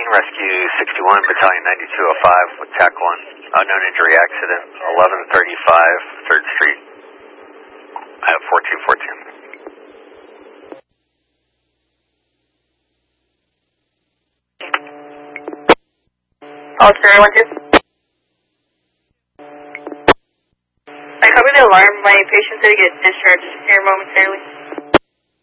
Rescue 61, Battalion 9205 with TAC 1. Unknown injury accident, 1135 3rd Street. I have 4214. Officer, I want to. I cover the alarm. My patient's going to get discharged here momentarily.